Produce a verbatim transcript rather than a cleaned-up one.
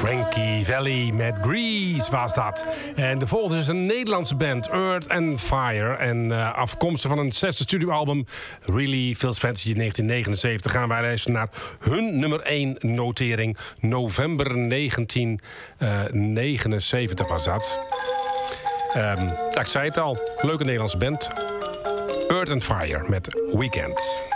Frankie Valli met Grease was dat. En de volgende is een Nederlandse band, Earth and Fire. En uh, afkomstig van een zesde studioalbum, Really Feels Fancy in negentien negenenzeventig... gaan wij luisteren naar hun nummer één notering. November negentien negenenzeventig was dat. Um, ik zei het al, leuke Nederlandse band. Earth and Fire met Weekend.